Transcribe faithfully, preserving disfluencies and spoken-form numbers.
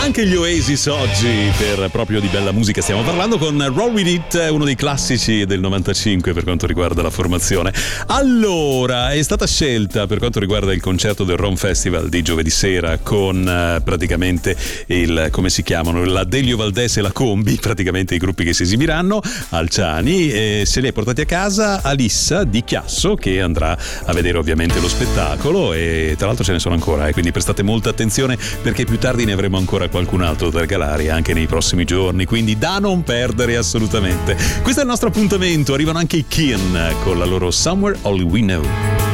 Anche gli Oasis oggi, per proprio di bella musica stiamo parlando, con Roll With It, uno dei classici del novantacinque per quanto riguarda la formazione. Allora, è stata scelta per quanto riguarda il concerto del Rome Festival di giovedì sera con uh, praticamente il, come si chiamano, la Delio Valdés e la Combi, praticamente i gruppi che si esibiranno, Alciani, e se li è portati a casa Alissa di Chiasso, che andrà a vedere ovviamente lo spettacolo, e tra l'altro ce ne sono ancora, eh, quindi prestate molta attenzione perché più tardi ne avremo ancora qualcun altro da regalare anche nei prossimi giorni, quindi da non perdere assolutamente. Questo è il nostro appuntamento, arrivano anche i Kin con la loro Somewhere Only We Know.